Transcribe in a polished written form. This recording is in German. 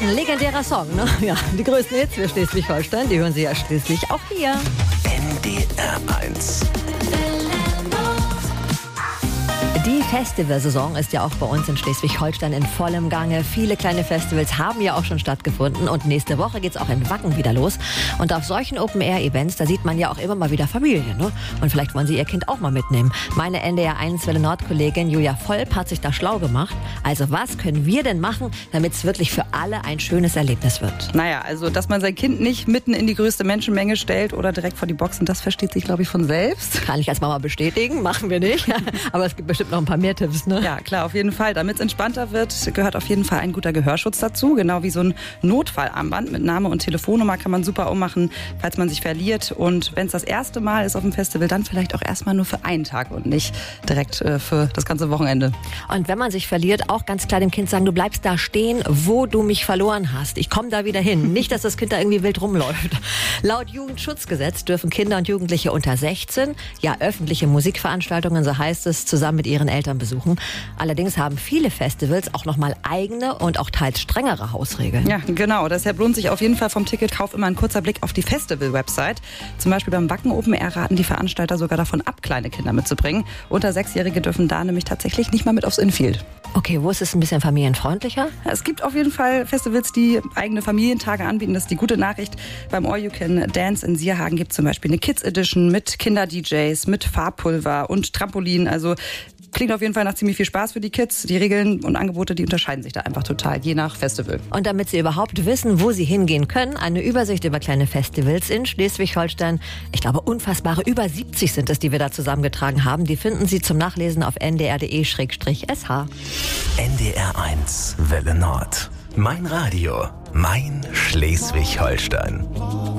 ein legendärer Song, ne? Ja, die größten Hits für Schleswig-Holstein, die hören Sie ja schließlich auch hier. NDR 1. Die Festivalsaison ist ja auch bei uns in Schleswig-Holstein in vollem Gange. Viele kleine Festivals haben ja auch schon stattgefunden und nächste Woche geht's auch in Wacken wieder los. Und auf solchen Open-Air-Events, da sieht man ja auch immer mal wieder Familien, ne? Und vielleicht wollen Sie Ihr Kind auch mal mitnehmen. Meine NDR 1 Welle Nord-Kollegin Julia Volp hat sich da schlau gemacht. Also was können wir denn machen, damit es wirklich für alle ein schönes Erlebnis wird? Naja, also dass man sein Kind nicht mitten in die größte Menschenmenge stellt oder direkt vor die Boxen, das versteht sich, glaube ich, von selbst. Kann ich als Mama bestätigen, machen wir nicht. Aber es gibt bestimmt noch ein paar mehr Tipps, ne? Ja, klar, auf jeden Fall. Damit es entspannter wird, gehört auf jeden Fall ein guter Gehörschutz dazu. Genau wie so ein Notfallarmband mit Name und Telefonnummer kann man super ummachen, falls man sich verliert. Und wenn es das erste Mal ist auf dem Festival, dann vielleicht auch erstmal nur für einen Tag und nicht direkt für das ganze Wochenende. Und wenn man sich verliert, auch ganz klar dem Kind sagen, du bleibst da stehen, wo du mich verloren hast. Ich komme da wieder hin. Nicht, dass das Kind da irgendwie wild rumläuft. Laut Jugendschutzgesetz dürfen Kinder und Jugendliche unter 16 ja öffentliche Musikveranstaltungen, so heißt es, zusammen mit ihren Eltern besuchen. Allerdings haben viele Festivals auch nochmal eigene und auch teils strengere Hausregeln. Ja, genau. Deshalb lohnt sich auf jeden Fall vom Ticketkauf immer ein kurzer Blick auf die Festival-Website. Zum Beispiel beim Wacken Open Air raten die Veranstalter sogar davon ab, kleine Kinder mitzubringen. Unter 6-Jährige dürfen da nämlich tatsächlich nicht mal mit aufs Infield. Okay, wo ist es ein bisschen familienfreundlicher? Es gibt auf jeden Fall Festivals, die eigene Familientage anbieten. Das ist die gute Nachricht. Beim All You Can Dance in Sierhagen gibt es zum Beispiel eine Kids Edition mit Kinder-DJs, mit Farbpulver und Trampolin. Also klingt auf jeden Fall nach ziemlich viel Spaß für die Kids. Die Regeln und Angebote, die unterscheiden sich da einfach total, je nach Festival. Und damit Sie überhaupt wissen, wo Sie hingehen können, eine Übersicht über kleine Festivals in Schleswig-Holstein. Ich glaube, unfassbare über 70 sind es, die wir da zusammengetragen haben. Die finden Sie zum Nachlesen auf ndr.de/sh. NDR 1 Welle Nord. Mein Radio, mein Schleswig-Holstein.